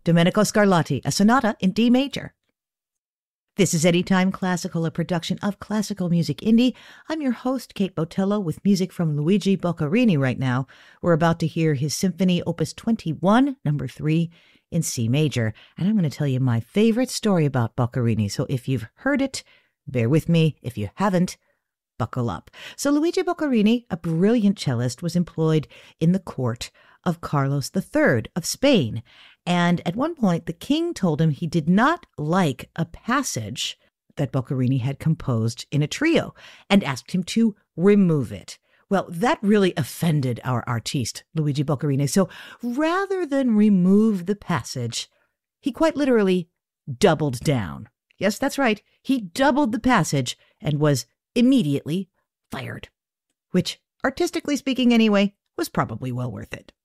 Domenico Scarlatti, a sonata in D major. This is Anytime Classical, a production of Classical Music Indie. I'm your host, Kate Botello, with music from Luigi Boccherini right now. We're about to hear his Symphony Opus 21, number 3, in C major. And I'm going to tell you my favorite story about Boccherini. So if you've heard it, bear with me. If you haven't, buckle up. So Luigi Boccherini, a brilliant cellist, was employed in the court of Carlos III of Spain. And at one point, the king told him he did not like a passage that Boccherini had composed in a trio and asked him to remove it. Well, that really offended our artiste, Luigi Boccherini. So rather than remove the passage, he quite literally doubled down. Yes, that's right. He doubled the passage and was immediately fired, which, artistically speaking anyway, was probably well worth it.